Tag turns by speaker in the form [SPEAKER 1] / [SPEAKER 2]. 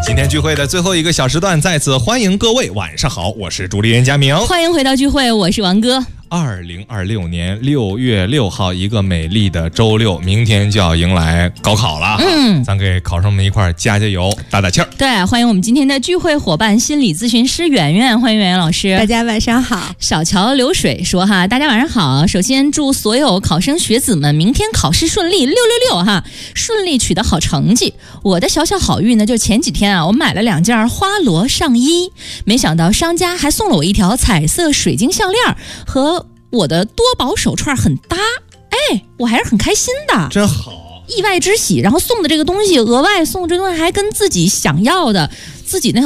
[SPEAKER 1] 今天聚会的最后一个小时段，再次欢迎各位，晚上好，我是主理人佳明，
[SPEAKER 2] 欢迎回到聚会，我是王哥。
[SPEAKER 1] 2026年6月6号，一个美丽的周六，明天就要迎来高考了。咱给考生们一块加油，打打气儿。
[SPEAKER 2] 对，欢迎我们今天的聚会伙伴，心理咨询师圆圆，欢迎圆圆老师。
[SPEAKER 3] 大家晚上好。
[SPEAKER 2] 小桥流水说哈，大家晚上好。首先祝所有考生学子们明天考试顺利，666哈，顺利取得好成绩。我的小小好运呢，就前几天我买了2件花罗上衣，没想到商家还送了我一条彩色水晶项链和我的多宝手串很搭，我还是很开心的，
[SPEAKER 1] 真好，
[SPEAKER 2] 意外之喜。然后送的这个东西，额外送这东西还跟自己想要的自己那